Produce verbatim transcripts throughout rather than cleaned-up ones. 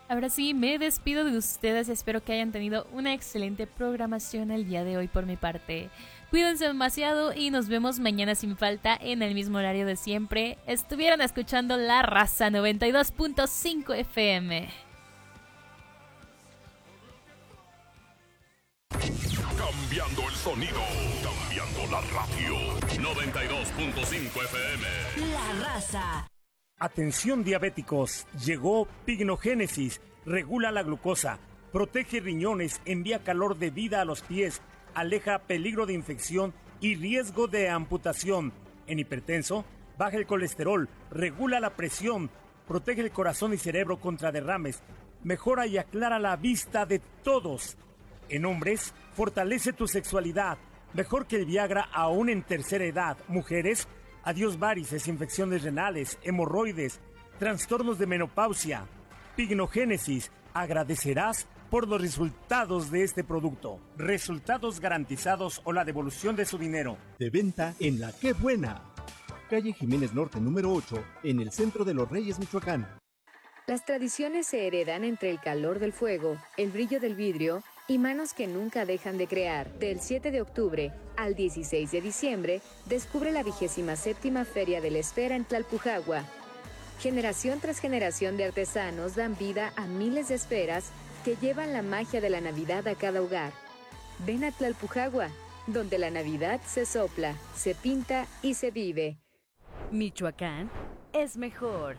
Ahora sí, me despido de ustedes. Espero que hayan tenido una excelente programación el día de hoy por mi parte. Cuídense demasiado y nos vemos mañana sin falta en el mismo horario de siempre. Estuvieron escuchando La Raza noventa y dos punto cinco F M. Cambiando el sonido, cambiando la radio. noventa y dos punto cinco F M. La Raza. Atención diabéticos, llegó Pignogénesis, regula la glucosa, protege riñones, envía calor de vida a los pies, aleja peligro de infección y riesgo de amputación. En hipertenso, baja el colesterol, regula la presión, protege el corazón y cerebro contra derrames, mejora y aclara la vista de todos. En hombres, fortalece tu sexualidad, mejor que el Viagra aún en tercera edad. Mujeres, adiós varices, infecciones renales, hemorroides, trastornos de menopausia. Pignogénesis, agradecerás por los resultados de este producto. Resultados garantizados o la devolución de su dinero. De venta en La Qué Buena. Calle Jiménez Norte número ocho, en el centro de Los Reyes, Michoacán. Las tradiciones se heredan entre el calor del fuego, el brillo del vidrio y manos que nunca dejan de crear. Del siete de octubre al dieciséis de diciembre, descubre la vigésima séptima Feria de la Esfera en Tlalpujagua. Generación tras generación de artesanos dan vida a miles de esferas que llevan la magia de la Navidad a cada hogar. Ven a Tlalpujagua, donde la Navidad se sopla, se pinta y se vive. Michoacán es mejor.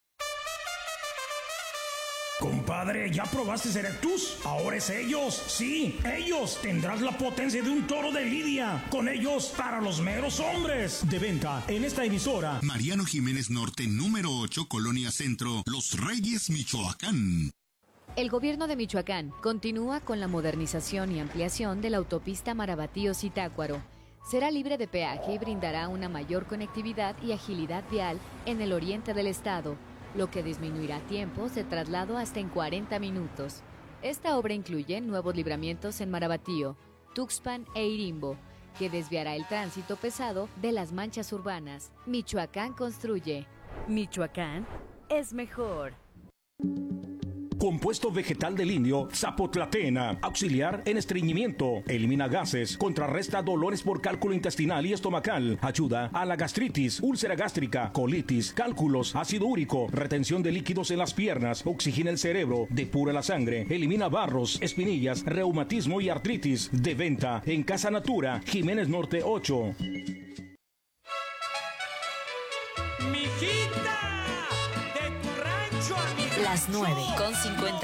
Compadre, ¿ya probaste Cerectus? Ahora es ellos, sí, ellos. Tendrás la potencia de un toro de lidia. Con ellos, para los meros hombres. De venta en esta emisora. Mariano Jiménez Norte, número ocho, Colonia Centro, Los Reyes, Michoacán. El gobierno de Michoacán continúa con la modernización y ampliación de la autopista Marabatío-Zitácuaro. Será libre de peaje y brindará una mayor conectividad y agilidad vial en el oriente del estado, lo que disminuirá tiempos de traslado hasta en cuarenta minutos. Esta obra incluye nuevos libramientos en Marabatío, Tuxpan e Irimbo, que desviará el tránsito pesado de las manchas urbanas. Michoacán construye. Michoacán es mejor. Compuesto vegetal del indio Zapotlatena, auxiliar en estreñimiento, elimina gases, contrarresta dolores por cálculo intestinal y estomacal, ayuda a la gastritis, úlcera gástrica, colitis, cálculos, ácido úrico, retención de líquidos en las piernas, oxigena el cerebro, depura la sangre, elimina barros, espinillas, reumatismo y artritis. De venta en Casa Natura, Jiménez Norte ocho. Las nueve con cincuenta